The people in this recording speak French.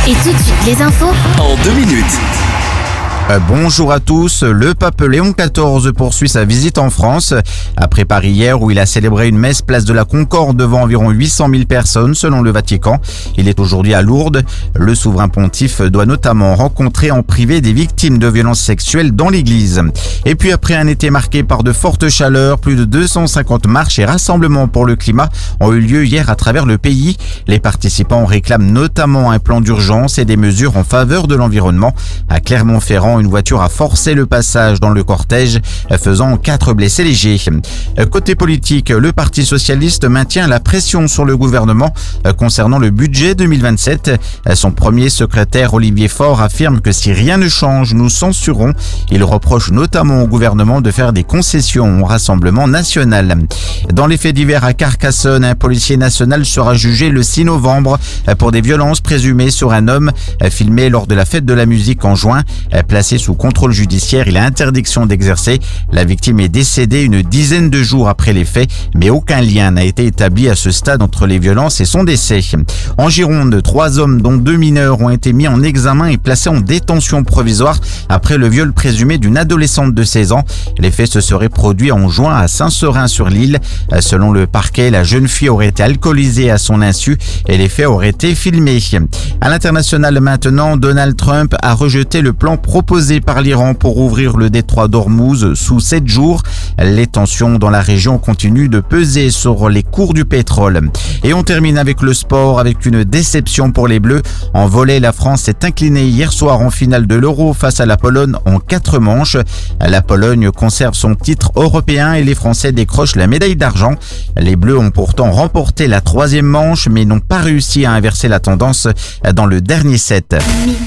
Et tout de suite, les infos en 2 minutes. Bonjour à tous, le pape Léon XIV poursuit sa visite en France. Après Paris hier où il a célébré une messe place de la Concorde devant environ 800 000 personnes selon le Vatican. Il est aujourd'hui à Lourdes. Le souverain pontife doit notamment rencontrer en privé des victimes de violences sexuelles dans l'église. Et puis après un été marqué par de fortes chaleurs, plus de 250 marches et rassemblements pour le climat ont eu lieu hier à travers le pays. Les participants réclament notamment un plan d'urgence et des mesures en faveur de l'environnement. À Clermont-Ferrand, une voiture a forcé le passage dans le cortège, faisant 4 blessés légers. Côté politique, le Parti socialiste maintient la pression sur le gouvernement concernant le budget 2027. Son premier secrétaire, Olivier Faure, affirme que si rien ne change, nous censurons. Il reproche notamment au gouvernement de faire des concessions au Rassemblement national. Dans les faits divers à Carcassonne, un policier national sera jugé le 6 novembre pour des violences présumées sur un homme filmé lors de la fête de la musique en juin. Placé sous contrôle judiciaire, il a interdiction d'exercer. La victime est décédée une dizaine de jours après les faits, mais aucun lien n'a été établi à ce stade entre les violences et son décès. En Gironde, 3 hommes dont 2 mineurs ont été mis en examen et placés en détention provisoire après le viol présumé d'une adolescente de 16 ans. Les faits se seraient produits en juin à Saint-Seurin-sur-l'Île. Selon le parquet, la jeune fille aurait été alcoolisée à son insu et les faits auraient été filmés. À l'international maintenant, Donald Trump a rejeté le plan proposé par l'Iran pour ouvrir le détroit d'Ormuz sous 7 jours. Les tensions dans la région continuent de peser sur les cours du pétrole. Et on termine avec le sport, avec une déception pour les Bleus. En volley, la France s'est inclinée hier soir en finale de l'Euro face à la Pologne en 4 manches. La Pologne conserve son titre européen et les Français décrochent la médaille d'argent. Les Bleus ont pourtant remporté la 3e manche mais n'ont pas réussi à inverser la tendance dans le dernier set.